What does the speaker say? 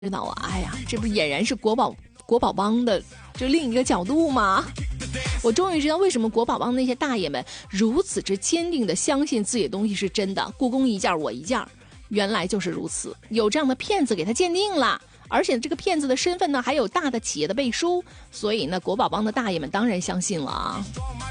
知道啊，哎呀，这不俨然是国宝帮的这另一个角度吗？我终于知道为什么国宝帮那些大爷们如此之坚定的相信自己的东西是真的，故宫一件我一件，原来就是如此，有这样的骗子给他鉴定了，而且这个骗子的身份呢还有大的企业的背书，所以呢国宝帮的大爷们当然相信了啊。